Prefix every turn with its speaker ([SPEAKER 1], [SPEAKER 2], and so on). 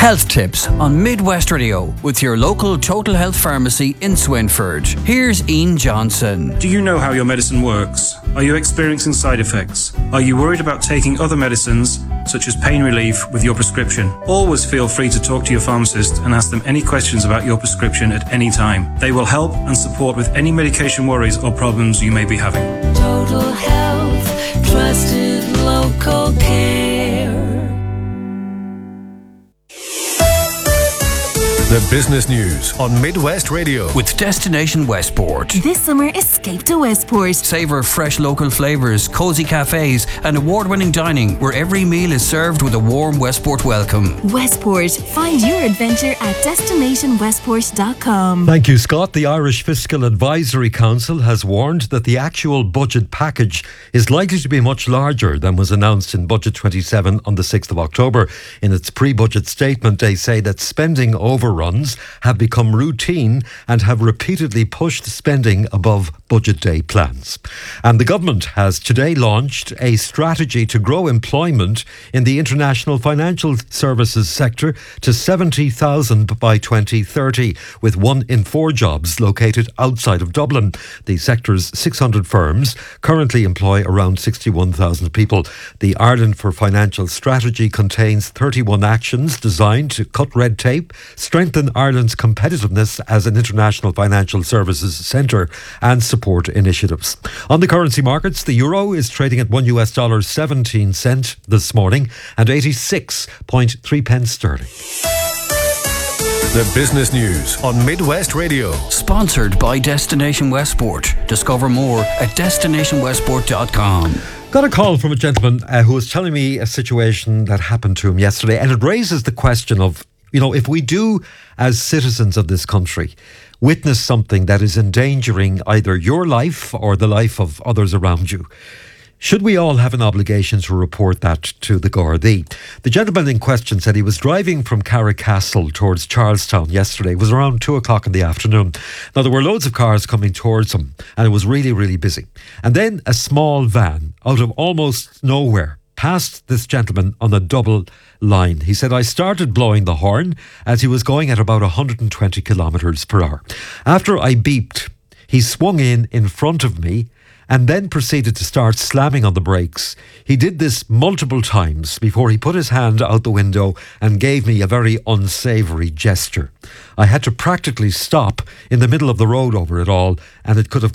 [SPEAKER 1] Health tips on Midwest Radio with your local Total Health pharmacy in Swinford. Here's Ian Johnson.
[SPEAKER 2] Do you know how your medicine works? Are you experiencing side effects? Are you worried about taking other medicines, such as pain relief, with your prescription? Always feel free to talk to your pharmacist and ask them any questions about your prescription at any time. They will help and support with any medication worries or problems you may be having.
[SPEAKER 3] Total Health, trusted local care.
[SPEAKER 4] The business news on Midwest Radio
[SPEAKER 1] with Destination Westport.
[SPEAKER 5] This summer, escape to Westport.
[SPEAKER 1] Savour fresh local flavours, cosy cafes and award-winning dining where every meal is served with a warm Westport welcome.
[SPEAKER 5] Westport. Find your adventure at destinationwestport.com.
[SPEAKER 6] Thank you, Scott. The Irish Fiscal Advisory Council has warned that the actual budget package is likely to be much larger than was announced in Budget 27 on the 6th of October. In its pre-budget statement, they say that spending overruns have become routine and have repeatedly pushed spending above budget day plans. And the government has today launched a strategy to grow employment in the international financial services sector to 70,000 by 2030, with 1 in 4 jobs located outside of Dublin. The sector's 600 firms currently employ around 61,000 people. The Ireland for Financial Strategy contains 31 actions designed to cut red tape, strengthen Ireland's competitiveness as an international financial services centre and support initiatives. On the currency markets, the euro is trading at $1.17 this morning and 86.3 pence sterling.
[SPEAKER 4] The business news on Midwest Radio.
[SPEAKER 1] Sponsored by Destination Westport. Discover more at destinationwestport.com.
[SPEAKER 6] Got a call from a gentleman who was telling me a situation that happened to him yesterday, and it raises the question of, if we do, as citizens of this country, witness something that is endangering either your life or the life of others around you, should we all have an obligation to report that to the Gardaí? The gentleman in question said he was driving from Carrickcastle towards Charlestown yesterday. It was around 2 o'clock in the afternoon. Now, there were loads of cars coming towards him, and it was really, really busy. And then a small van out of almost nowhere passed this gentleman on a double line. He said, I started blowing the horn as he was going at about 120 kilometres per hour. After I beeped, he swung in front of me and then proceeded to start slamming on the brakes. He did this multiple times before he put his hand out the window and gave me a very unsavoury gesture. I had to practically stop in the middle of the road over it all, and it could have